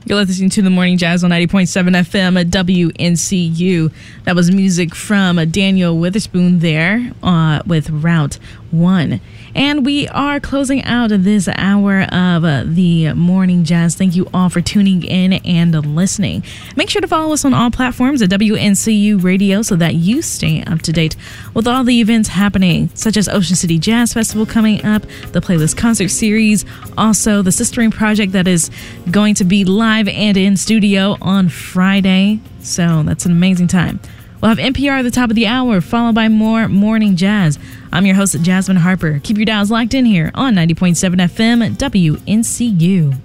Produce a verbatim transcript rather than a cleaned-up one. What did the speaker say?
You're listening to the Morning Jazz on ninety point seven F M at W N C U. That was music from Daniel Witherspoon there uh, with Route one. And we are closing out this hour of uh, the Morning Jazz. Thank you all for tuning in and listening. Make sure to follow us on all platforms at W N C U Radio so that you stay up to date with all the events happening, such as Ocean City Jazz Festival coming up, the Playlist Concert Series, also the Sistering Project that is going to be live and in studio on Friday. So that's an amazing time. We'll have N P R at the top of the hour, followed by more Morning Jazz. I'm your host, Jasmine Harper. Keep your dials locked in here on ninety point seven F M W N C U.